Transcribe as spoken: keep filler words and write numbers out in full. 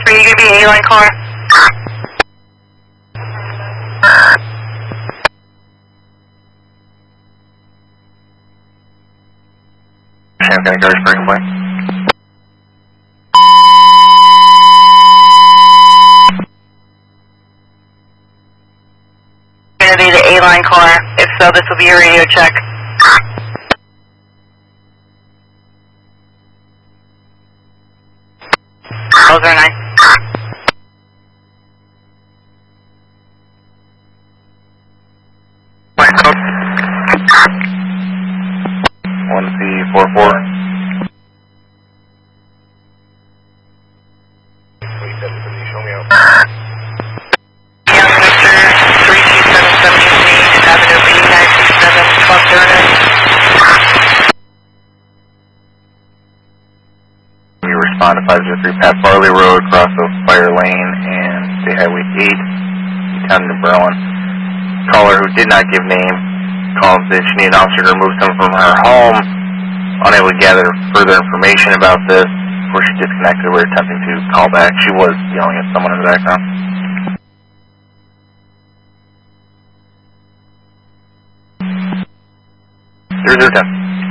Are you going to be an A-line caller? Shannon County Garbage breaking point. Going to be the A-line caller. If so, this will be your radio check. Those are nine. West Coast. one C four four. Show me out. Yeah, Mister three two seven seven East Avenue B nine six seven Cluster. We respond to five zero three Pat Farley Road, cross of Fire Lane and State Highway eight, Town New Berlin. Caller who did not give name calls that she needed an officer to remove someone from her home. Unable to gather further information about this before she disconnected. We're attempting to call back. She was yelling at someone in the background. zero zero ten.